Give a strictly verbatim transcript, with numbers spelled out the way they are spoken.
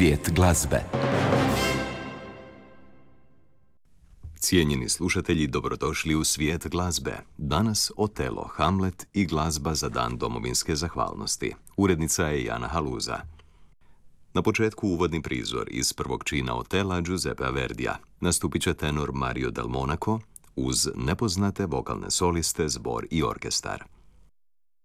Svijet glazbe. Cijenjeni slušatelji, dobrodošli u Svijet glazbe. Danas Otelo, Hamlet i glazba za Dan domovinske zahvalnosti. Urednica je Jana Haluza. Na početku uvodni prizor iz prvog čina Otela Giuseppea Verdija. Nastupit će tenor Mario Del Monaco uz nepoznate vokalne soliste, zbor i orkestar.